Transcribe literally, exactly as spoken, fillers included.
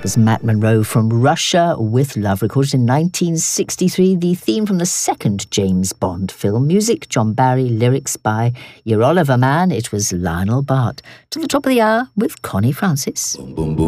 That was Matt Monro from Russia with Love, recorded in nineteen sixty-three, the theme from the second James Bond film. Music, John Barry, lyrics by Your Oliver Man. It was Lionel Bart. To the top of the hour with Connie Francis. Boom, boom, boom.